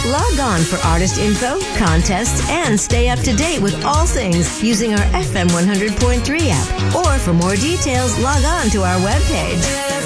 Log on for artist info, contests, and stay up to date with all things using our FM 100.3 app. Or for more details, log on to our webpage.